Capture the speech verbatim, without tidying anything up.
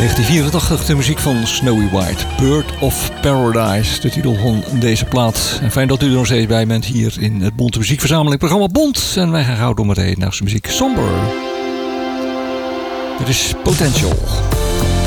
negentien vierentachtig de muziek van Snowy White, Bird of Paradise, de titel van deze plaat. En fijn dat u er nog steeds bij bent hier in het Bonte Muziekverzameling programma Bont. En wij gaan gauw door meteen naar zijn muziek Somber. Dit is Potential.